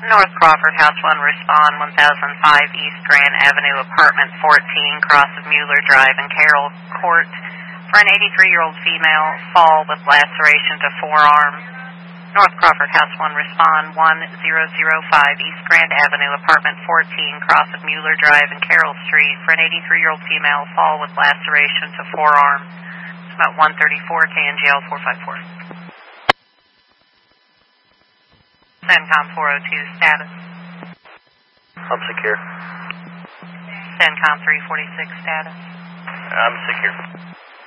North Crawford, House 1, respond 1005 East Grand Avenue, Apartment 14, cross of Mueller Drive and Carroll Court, for an 83-year-old female, fall with laceration to forearm. North Crawford, House 1, respond 1005 East Grand Avenue, Apartment 14, cross of Mueller Drive and Carroll Street, for an 83-year-old female, fall with laceration to forearm. It's about 134, KNGL 454. CENTCOM 402, status. I'm secure. CENTCOM 346, status. I'm secure.